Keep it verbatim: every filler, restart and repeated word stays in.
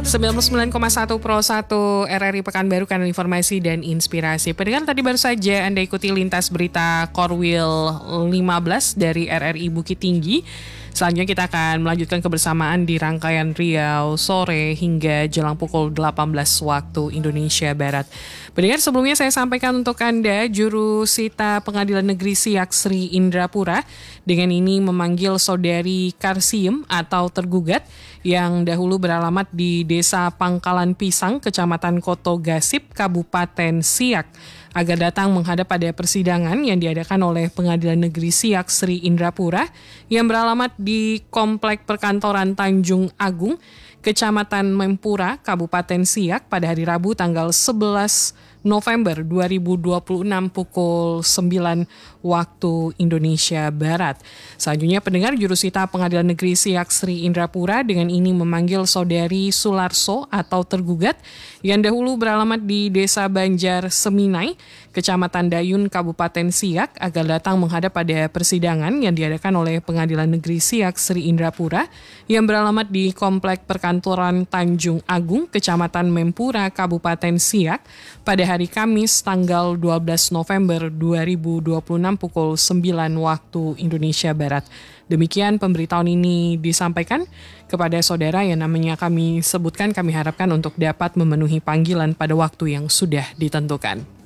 sembilan puluh sembilan koma satu Pro satu R R I Pekanbaru, kanal informasi dan inspirasi. Pendengar, tadi baru saja Anda ikuti lintas berita Korwil lima belas dari R R I Bukit Tinggi. Selanjutnya kita akan melanjutkan kebersamaan di rangkaian Riau sore hingga jelang pukul delapan belas waktu Indonesia Barat. Pendengar, sebelumnya saya sampaikan untuk Anda, Juru Sita Pengadilan Negeri Siak Sri Indrapura dengan ini memanggil saudari Karsiem atau tergugat yang dahulu beralamat di Desa Pangkalan Pisang, Kecamatan Koto Gasip, Kabupaten Siak, agar datang menghadap pada persidangan yang diadakan oleh Pengadilan Negeri Siak Sri Indrapura yang beralamat di Komplek Perkantoran Tanjung Agung, Kecamatan Mempura, Kabupaten Siak pada hari Rabu tanggal sebelas November dua ribu dua puluh enam pukul sembilan waktu Indonesia Barat. Selanjutnya, pendengar, Jurusita Pengadilan Negeri Siak Sri Indrapura dengan ini memanggil saudari Sularso atau tergugat yang dahulu beralamat di Desa Banjar Seminai, Kecamatan Dayun, Kabupaten Siak agar datang menghadap pada persidangan yang diadakan oleh Pengadilan Negeri Siak Sri Indrapura yang beralamat di Komplek Perkantoran Tanjung Agung, Kecamatan Mempura, Kabupaten Siak pada hari Kamis tanggal dua belas November dua ribu dua puluh enam pukul sembilan waktu Indonesia Barat. Demikian pemberitahuan ini disampaikan kepada saudara yang namanya kami sebutkan. Kami harapkan untuk dapat memenuhi panggilan pada waktu yang sudah ditentukan.